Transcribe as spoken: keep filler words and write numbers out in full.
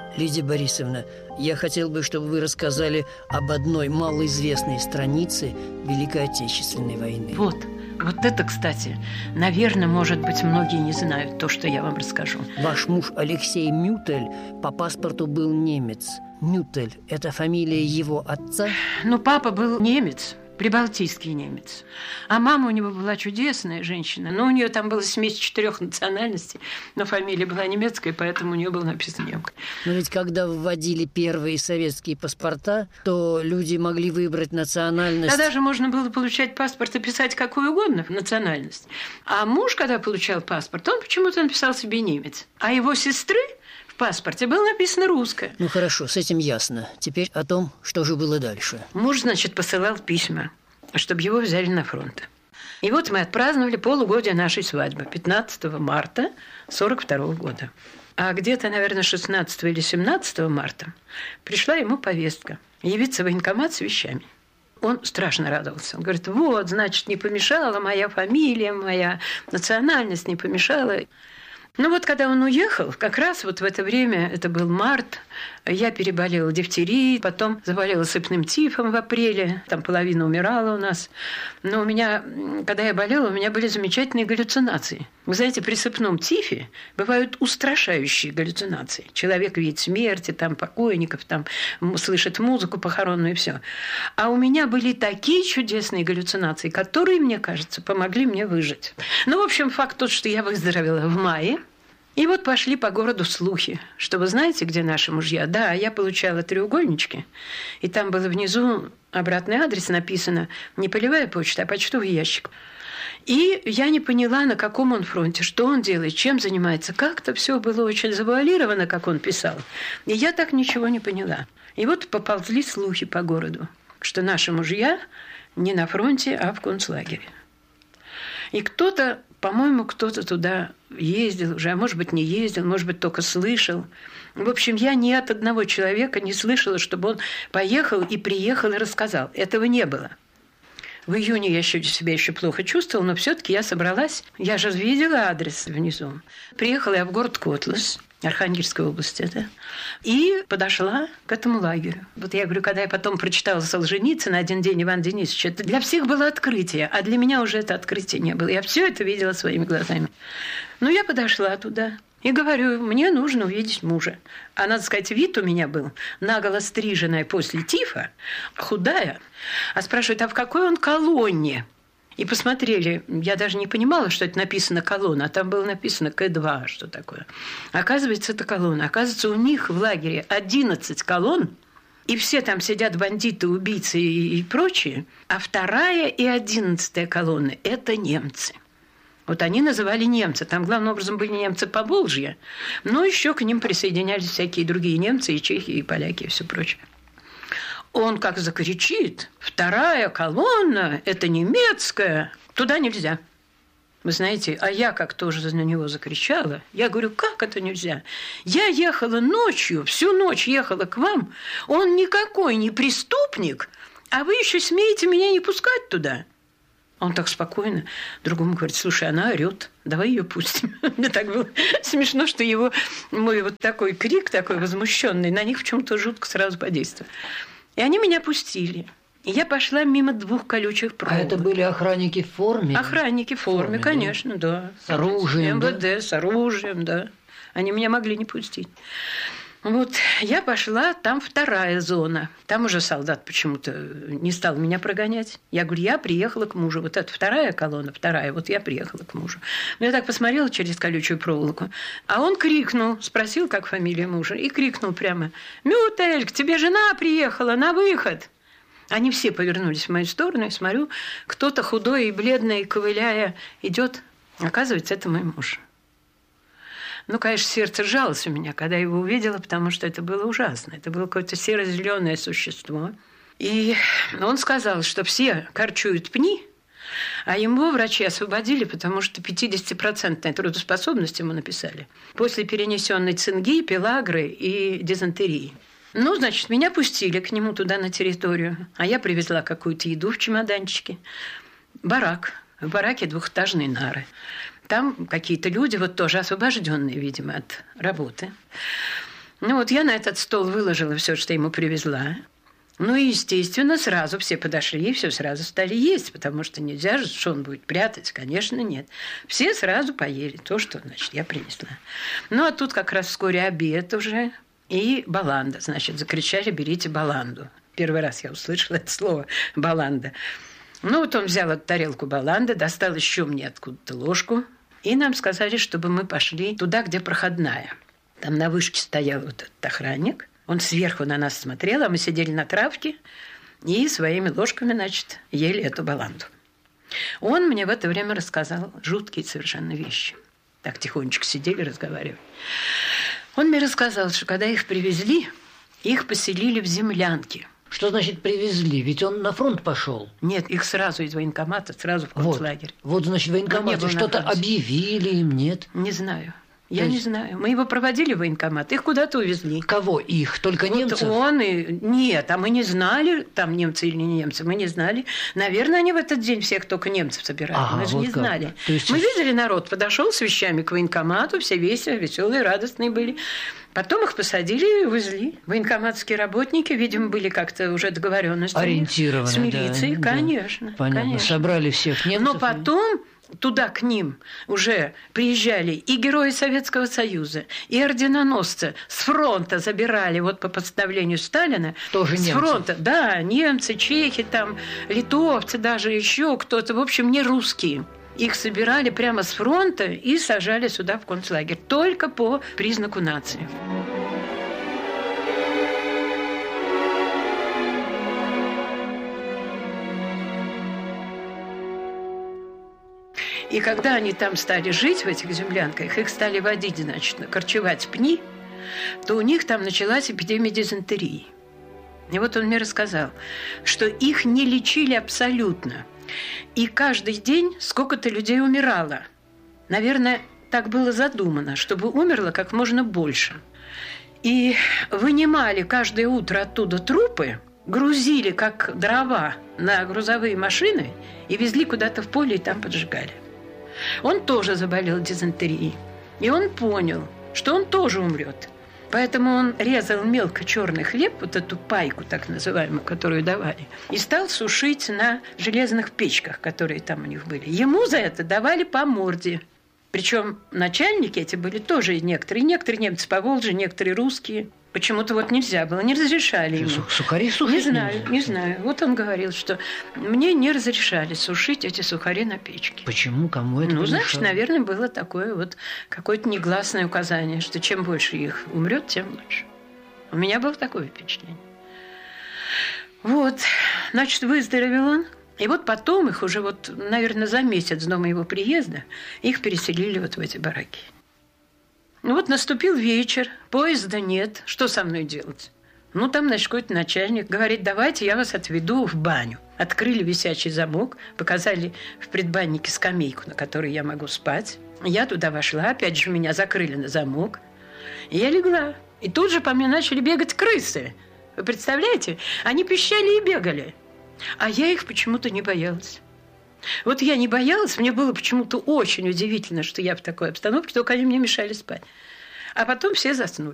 Лидия Борисовна, я хотел бы, чтобы вы рассказали об одной малоизвестной странице Великой Отечественной войны. Вот, вот это, кстати, наверное, может быть, многие не знают то, что я вам расскажу. Ваш муж Алексей Мютель по паспорту был немец. Мютель – это фамилия его отца? Ну, папа был немец. Прибалтийский немец. А мама у него была чудесная женщина. Но у нее там была смесь четырех национальностей. Но фамилия была немецкая, поэтому у нее было написано немка. Но ведь когда вводили первые советские паспорта, то люди могли выбрать национальность. Тогда же можно было получать паспорт и писать какую угодно национальность. А муж, когда получал паспорт, он почему-то написал себе немец. А его сестры в паспорте было написано русское. Ну хорошо, с этим ясно. Теперь о том, что же было дальше. Муж, значит, посылал письма, чтобы его взяли на фронт. И вот мы отпраздновали полугодие нашей свадьбы, пятнадцатого марта сорок второго года. А где-то, наверное, шестнадцатого или семнадцатого марта пришла ему повестка явиться в военкомат с вещами. Он страшно радовался. Он говорит, вот, значит, не помешала моя фамилия, моя национальность не помешала. Ну вот, когда он уехал, как раз вот в это время, это был март, я переболела дифтерией, потом заболела сыпным тифом в апреле, там половина умирала у нас. Но у меня, когда я болела, у меня были замечательные галлюцинации. Вы знаете, при сыпном тифе бывают устрашающие галлюцинации. Человек видит смерти, там покойников, там слышит музыку похоронную и все. А у меня были такие чудесные галлюцинации, которые, мне кажется, помогли мне выжить. Ну, в общем, факт тот, что я выздоровела в мае. И вот пошли по городу слухи, что вы знаете, где наши мужья? Да, я получала треугольнички, и там было внизу обратный адрес написано не полевая почта, а почтовый ящик. И я не поняла, на каком он фронте, что он делает, чем занимается. Как-то все было очень завуалировано, как он писал. И я так ничего не поняла. И вот поползли слухи по городу, что наши мужья не на фронте, а в концлагере. И кто-то, по-моему, кто-то туда ездил уже, а может быть, не ездил, может быть, только слышал. В общем, я ни от одного человека не слышала, чтобы он поехал и приехал и рассказал. Этого не было. В июне я еще, себя еще плохо чувствовала, но все-таки я собралась. Я же видела адрес внизу. Приехала я в город Котлас, Архангельской области, да, и подошла к этому лагерю. Вот я говорю, когда я потом прочитала Солженицына «Один день Ивана Денисовича», это для всех было открытие, а для меня уже это открытие не было. Я все это видела своими глазами. Ну, я подошла туда и говорю, мне нужно увидеть мужа. А, надо сказать, вид у меня был наголо стриженная после тифа, худая. А спрашивают, а в какой он колонне? И посмотрели, я даже не понимала, что это написано колонна, а там было написано К два, что такое. Оказывается, это колонна. Оказывается, у них в лагере одиннадцать колонн, и все там сидят бандиты, убийцы и, и прочие, а вторая и одиннадцатая колонны – это немцы. Вот они называли немцы. Там, главным образом, были немцы Поволжья, но еще к ним присоединялись всякие другие немцы, и чехи, и поляки, и все прочее. Он как закричит, вторая колонна, это немецкая, туда нельзя. Вы знаете, а я как тоже на него закричала. Я говорю, как это нельзя? Я ехала ночью, всю ночь ехала к вам. Он никакой не преступник, а вы еще смеете меня не пускать туда. Он так спокойно другому говорит, слушай, она орет, давай ее пустим. Мне так было смешно, что его мой вот такой крик, такой возмущенный, на них почему-то жутко сразу подействовал. И они меня пустили. И я пошла мимо двух колючих проволок. А это были охранники в форме? Охранники в форме, форме конечно, да. С оружием, МВД, да? С оружием, да. Они меня могли не пустить. Вот я пошла, там вторая зона. Там уже солдат почему-то не стал меня прогонять. Я говорю, я приехала к мужу. Вот это вторая колонна, вторая. Вот я приехала к мужу. Но я так посмотрела через колючую проволоку. А он крикнул, спросил, как фамилия мужа, и крикнул прямо, Мютель, к тебе жена приехала, на выход. Они все повернулись в мою сторону, и смотрю, кто-то худой и бледный, ковыляя, идет. Оказывается, это мой муж. Ну, конечно, сердце сжалось у меня, когда я его увидела, потому что это было ужасно. Это было какое-то серо-зеленое существо. И он сказал, что все корчуют пни, а ему врачи освободили, потому что пятидесятипроцентная трудоспособность ему написали. После перенесенной цинги, пелагры и дизентерии. Ну, значит, меня пустили к нему туда на территорию, а я привезла какую-то еду в чемоданчике. Барак. В бараке двухэтажные нары. Там какие-то люди, вот тоже освобожденные, видимо, от работы. Ну вот я на этот стол выложила все, что ему привезла. Ну и, естественно, сразу все подошли и все сразу стали есть, потому что нельзя же, что он будет прятать, конечно, нет. Все сразу поели то, что, значит, я принесла. Ну а тут как раз вскоре обед уже и баланда, значит, закричали: берите баланду. Первый раз я услышала это слово «баланда». Ну вот он взял эту тарелку баланды, достал еще мне откуда-то ложку, и нам сказали, чтобы мы пошли туда, где проходная. Там на вышке стоял вот этот охранник. Он сверху на нас смотрел, а мы сидели на травке и своими ложками, значит, ели эту баланду. Он мне в это время рассказал жуткие совершенно вещи. Так тихонечко сидели, разговаривали. Он мне рассказал, что когда их привезли, их поселили в землянке. Что значит привезли? Ведь он на фронт пошел. Нет, их сразу из военкомата, сразу в концлагерь. Вот, вот значит, военкоматы что-то объявили им, нет? Не знаю. Я есть... не знаю. Мы его проводили в военкомат, их куда-то увезли. Кого? Их? Только вот немцев? Он и... Нет, а мы не знали, там немцы или не немцы, мы не знали. Наверное, они в этот день всех только немцев собирали. Ага, мы же вот не как. знали. Есть... Мы видели, народ подошел с вещами к военкомату, все веселые, веселые, радостные были. Потом их посадили и увезли. Военкоматские работники, видимо, были как-то уже договоренности. Ориентированы, с милицией, да, конечно. Понятно. Конечно. Собрали всех немцев. Но потом... Туда к ним уже приезжали и герои Советского Союза, и орденоносцы с фронта забирали, вот по постановлению Сталина. Тоже с немцы. Фронта, да, немцы, чехи, там, литовцы, даже еще кто-то, в общем, не русские. Их собирали прямо с фронта и сажали сюда в концлагерь, только по признаку нации. И когда они там стали жить, в этих землянках, их стали водить, значит, корчевать пни, то у них там началась эпидемия дизентерии. И вот он мне рассказал, что их не лечили абсолютно. И каждый день сколько-то людей умирало. Наверное, так было задумано, чтобы умерло как можно больше. И вынимали каждое утро оттуда трупы, грузили как дрова на грузовые машины и везли куда-то в поле и там поджигали. Он тоже заболел дизентерией. И он понял, что он тоже умрет. Поэтому он резал мелко черный хлеб, вот эту пайку так называемую, которую давали, и стал сушить на железных печках, которые там у них были. Ему за это давали по морде. Причем начальники эти были тоже некоторые. Некоторые немцы по Волжье, некоторые русские. Почему-то вот нельзя было, не разрешали ему. Сухари сушить Не знаю, нельзя? не знаю. Вот он говорил, что мне не разрешали сушить эти сухари на печке. Почему? Кому это Ну, разрешало? значит, наверное, было такое вот какое-то негласное указание, что чем больше их умрет, тем лучше. У меня было такое впечатление. Вот, значит, выздоровел он. И вот потом их уже вот, наверное, за месяц до моего приезда их переселили вот в эти бараки. Ну вот наступил вечер, поезда нет, что со мной делать? Ну там, значит, какой-то начальник говорит: давайте я вас отведу в баню. Открыли висячий замок, показали в предбаннике скамейку, на которой я могу спать. Я туда вошла, опять же меня закрыли на замок. И я легла. И тут же по мне начали бегать крысы. Вы представляете? Они пищали и бегали. А я их почему-то не боялась. Вот я не боялась, мне было почему-то очень удивительно, что я в такой обстановке, только они мне мешали спать. А потом все заснули.